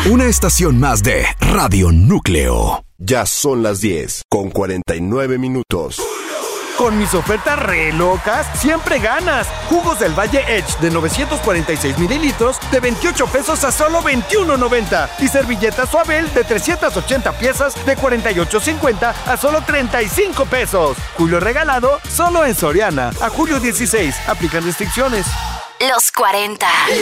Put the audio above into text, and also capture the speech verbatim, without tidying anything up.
Una estación más de Radio Núcleo. Ya son las diez con cuarenta y nueve minutos. Con mis ofertas re locas, siempre ganas. Jugos del Valle Edge de novecientos cuarenta y seis mililitros de veintiocho pesos a solo veintiuno noventa. Y servilletas Suabel de trescientas ochenta piezas de cuarenta y ocho cincuenta a solo treinta y cinco pesos. Julio regalado solo en Soriana. A julio dieciséis. Aplican restricciones. Los cuarenta.